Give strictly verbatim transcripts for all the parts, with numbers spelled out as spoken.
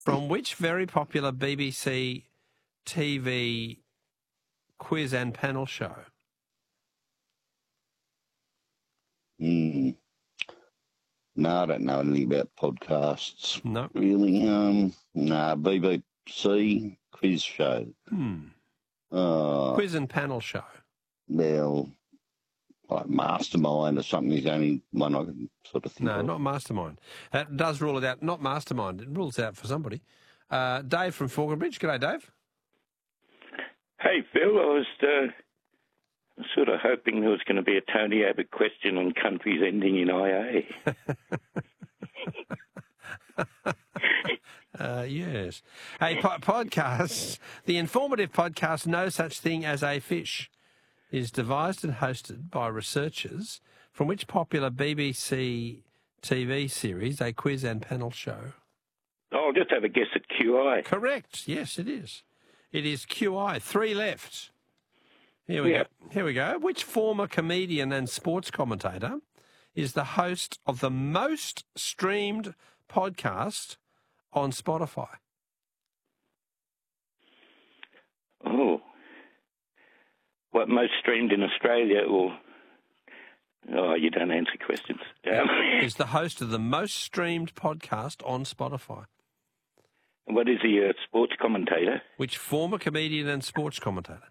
From which very popular B B C T V quiz and panel show? Mm. No, I don't know anything about podcasts. No. Really? Um, nah, B B C quiz show. Hmm. Uh, Quiz and panel show. Well, like Mastermind or something is the only one I can sort of think No, of. not Mastermind. That does rule it out. Not Mastermind. It rules out for somebody. Uh, Dave from Falconbridge. G'day, Dave. Hey, Phil, I was uh, sort of hoping there was going to be a Tony Abbott question on countries ending in I A. uh, yes. Hey, po- podcasts. The informative podcast No Such Thing as a Fish is devised and hosted by researchers from which popular B B C T V series, a quiz and panel show? Oh, I'll just have a guess at Q I. Correct. Yes, it is. It is Q I. Three left. Here we Yeah. go. Here we go. Which former comedian and sports commentator is the host of the most streamed podcast on Spotify? Oh. What, most streamed in Australia or... Oh, you don't answer questions. Um, Is the host of the most streamed podcast on Spotify? what is he, a sports commentator? Which former comedian and sports commentator?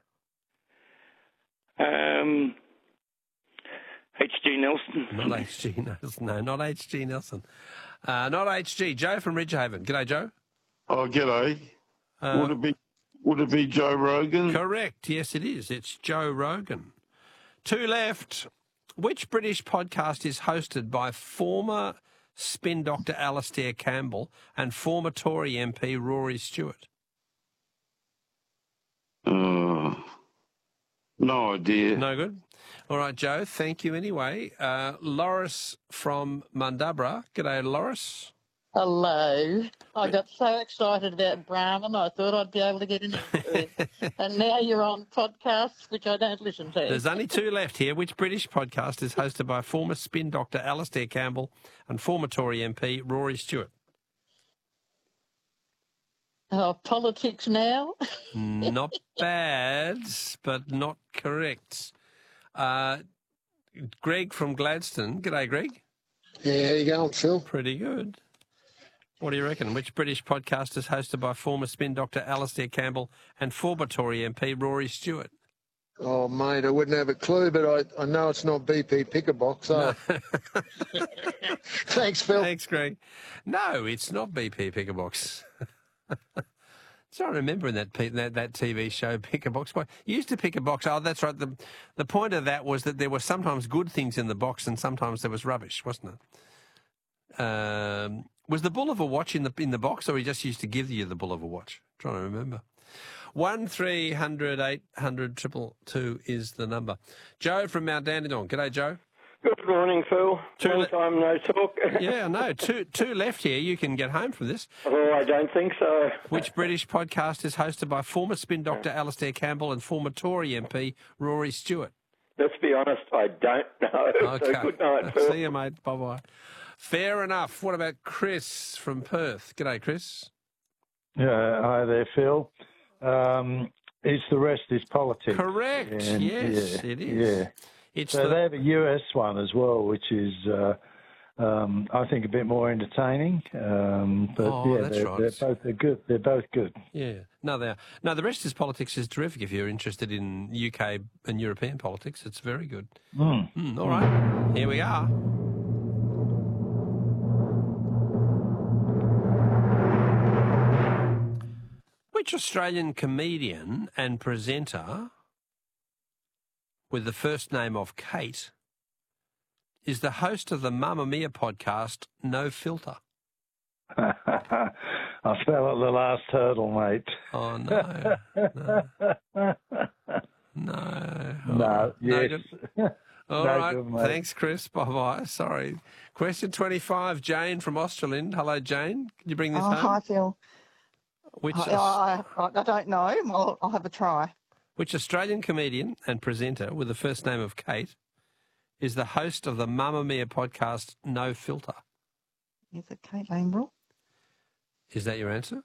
Um, H G Nelson. Not H G Nelson. No, not H G Nelson. Uh, not H G. Joe from Ridgehaven. G'day, Joe. Oh, g'day. Uh, would it be Would it be Joe Rogan? Correct. Yes, it is. It's Joe Rogan. Two left. Which British podcast is hosted by former spin doctor Alastair Campbell and former Tory M P Rory Stewart? Uh, no idea. No good. All right, Joe. Thank you anyway. Uh, Loris from Mundabra. G'day, Loris. Hello. I got so excited about Brahman, I thought I'd be able to get into it. And now you're on podcasts, which I don't listen to. There's only two left here. Which British podcast is hosted by former spin doctor Alastair Campbell and former Tory M P Rory Stewart? Oh, Politics Now? Not bad, but not correct. Uh, Greg from Gladstone. G'day, Greg. Yeah, how you going, Phil? Pretty good. What do you reckon? Which British podcast is hosted by former spin doctor Alastair Campbell and former Tory M P Rory Stewart? Oh, mate, I wouldn't have a clue, but I, I know it's not B P Pickerbox. So. No. Thanks, Phil. Thanks, Greg. No, it's not B P Pickerbox. So I remember in that, that that T V show, Pick a Box. You used to pick a box. Oh, that's right. The the point of that was that there were sometimes good things in the box and sometimes there was rubbish, wasn't it? Um, was the Bulliver watch in the in the box, or he just used to give you the Bulliver watch? I'm trying to remember. One three hundred eight hundred triple two is the number. Joe from Mount Dandenong. G'day, Joe. Good morning, Phil. Two Long le- time no talk. Yeah, no, two two left here. You can get home from this. Oh, I don't think so. Which British podcast is hosted by former spin doctor Alastair Campbell and former Tory M P Rory Stewart? Let's be honest, I don't know. Okay. So good night, Phil. See you, mate. Bye-bye. Fair enough. What about Chris from Perth? G'day, Chris. Yeah, hi there, Phil. Um, it's the rest is politics. Correct. And, yes, yeah, it is. Yeah. It's so the... they have a U S one as well, which is, uh, um, I think, a bit more entertaining. Um, but Oh, yeah, that's they're, right. they're both they're good. They're both good. Yeah. No, they are. No, the rest is politics is terrific. If you're interested in U K and European politics, it's very good. Mm. Mm, all right. Here we are. Which Australian comedian and presenter with the first name of Kate is the host of the Mamma Mia podcast, No Filter? I fell at the last hurdle, mate. Oh, no. No. No. Oh, No, yes. good. All No right. good, mate. Thanks, Chris. Bye-bye. Sorry. Question twenty-five, Jane from Australind. Hello, Jane. Can you bring this Oh, home? hi, Phil. Which, I, I, I, I don't know. I'll, I'll have a try. which Australian comedian and presenter with the first name of Kate is the host of the Mamma Mia podcast, No Filter? Is it Kate Langbrill? Is that your answer?